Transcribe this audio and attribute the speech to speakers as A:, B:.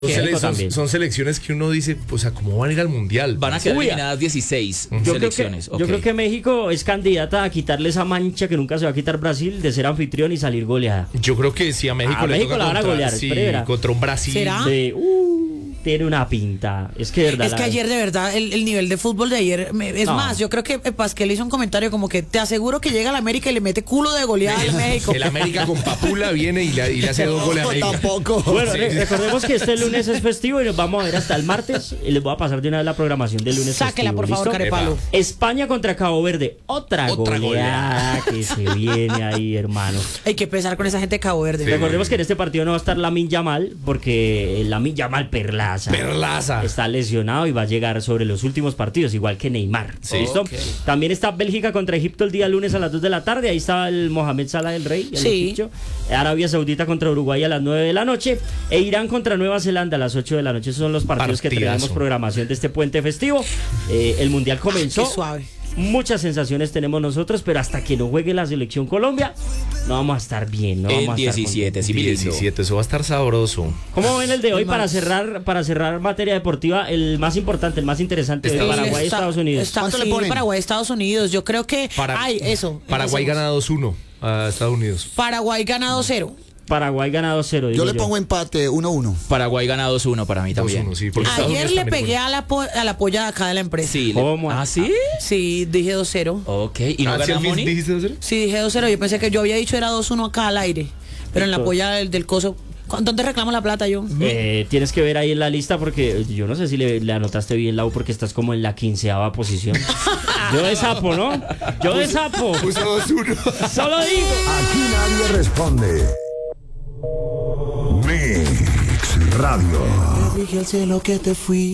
A: Son selecciones que uno dice, pues a cómo van a ir al mundial.
B: Van a quedar eliminadas 16 selecciones.
C: Yo creo que México es candidata a quitarle esa mancha que nunca se va a quitar Brasil de ser anfitrión y salir goleada.
A: Yo creo que sí, a México le
C: México
A: toca
C: la van a golear,
A: contra un Brasil.
D: ¿Será?
C: Sí, tiene una pinta. Es que de verdad.
D: Es que ayer de verdad el nivel de fútbol de ayer más, yo creo que Pasquel hizo un comentario como que te aseguro que llega al América y le mete culo de goleada al México.
A: El América con Papula viene y le hace 2 goles a América.
E: Tampoco.
C: Bueno, recordemos que este lunes es festivo y nos vamos a ver hasta el martes. Y les voy a pasar de una vez la programación del lunes.
D: Sáquela,
C: festivo,
D: por favor,
C: ¿listo?
D: Carepalo.
C: España contra Cabo Verde. Otra goleada que se viene ahí, hermano.
D: Hay que pesar con esa gente de Cabo Verde.
A: Sí.
C: Recordemos que en este partido no va a estar Lamine Yamal porque Lamine Yamal Perlaza está lesionado y va a llegar sobre los últimos partidos, igual que Neymar.
A: Sí.
C: ¿Listo?
B: Okay.
C: También está Bélgica contra Egipto el día lunes a las 2 de la tarde. Ahí está el Mohamed Salah del Rey, el egipcio. Arabia Saudita contra Uruguay a las 9 de la noche. E Irán contra Nueva Zelanda a las 8 de la noche. Esos son los partidos que tenemos programación de este puente festivo. El Mundial comenzó.
D: Qué suave.
C: Muchas sensaciones tenemos nosotros, pero hasta que no juegue la selección Colombia, no vamos a estar bien. No vamos a estar
B: 17, sí,
A: 17, eso va a estar sabroso.
C: ¿Cómo ven el de hoy para cerrar materia deportiva? El más importante, el más interesante de Paraguay y Estados Unidos.
E: ¿Cuánto le ponen?
D: Paraguay, Estados Unidos. Yo creo que
A: Paraguay gana 2-1 a Estados Unidos.
D: Paraguay gana 2-0.
C: Paraguay gana 2-0.
E: Yo le pongo empate 1-1.
B: Paraguay gana 2-1 para mí también.
A: 2-1, sí, porque
D: Ayer le pegué a la polla de acá de la empresa.
B: Sí.
C: ¿Cómo?
B: ¿Ah, sí?
D: Sí, dije 2-0.
B: Ok. ¿Y no ganó Moni?
A: ¿Dijiste 2-0?
D: Sí, dije 2-0. Yo pensé que yo había dicho era 2-1 acá al aire. Pero en la polla del coso. ¿Dónde reclamo la plata yo?
C: Tienes que ver ahí en la lista porque yo no sé si le anotaste bien la U porque estás como en la 15ª posición. Yo de sapo, ¿no? Yo de sapo.
A: Puso 2-1.
C: Solo digo.
F: Aquí nadie responde. Mix Radio.
E: Dije al cielo que te fui.